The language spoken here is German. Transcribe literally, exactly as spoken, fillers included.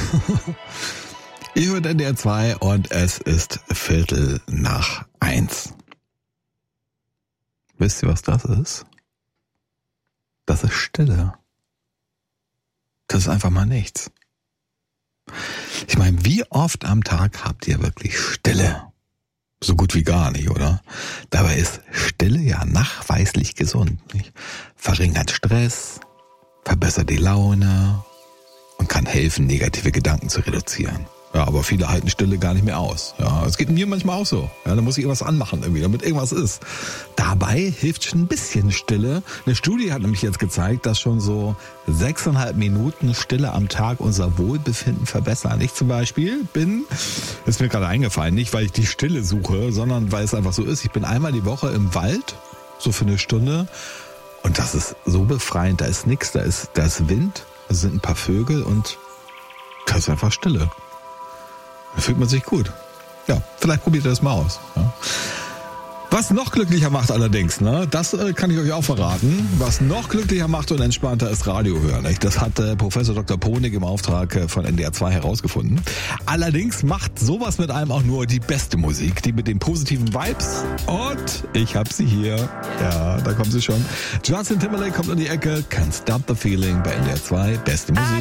Ihr hört N D R zwei und es ist Viertel nach eins. Wisst ihr, was das ist? Das ist Stille. Das ist einfach mal nichts. Ich meine, wie oft am Tag habt ihr wirklich Stille? So gut wie gar nicht, oder? Dabei ist Stille ja nachweislich gesund, nicht? Verringert Stress, verbessert die Laune und kann helfen, negative Gedanken zu reduzieren. Ja, aber viele halten Stille gar nicht mehr aus. Ja, es geht mir manchmal auch so. Ja, da muss ich irgendwas anmachen irgendwie, damit irgendwas ist. Dabei hilft schon ein bisschen Stille. Eine Studie hat nämlich jetzt gezeigt, dass schon so sechseinhalb Minuten Stille am Tag unser Wohlbefinden verbessern. Ich zum Beispiel bin, ist mir gerade eingefallen, nicht weil ich die Stille suche, sondern weil es einfach so ist. Ich bin einmal die Woche im Wald, so für eine Stunde. Und das ist so befreiend. Da ist nichts, da ist, da ist Wind, da sind ein paar Vögel und da ist einfach Stille. Da fühlt man sich gut. Ja, vielleicht probiert ihr das mal aus. Ja. Was noch glücklicher macht allerdings, ne, das äh, kann ich euch auch verraten. Was noch glücklicher macht und entspannter ist Radio hören. Nicht? Das hat äh, Professor Doktor Ponig im Auftrag äh, von N D R zwei herausgefunden. Allerdings macht sowas mit einem auch nur die beste Musik, die mit den positiven Vibes. Und ich hab sie hier. Ja, da kommt sie schon. Justin Timberlake kommt um die Ecke. Can't Stop the Feeling bei N D R zwei. Beste Musik.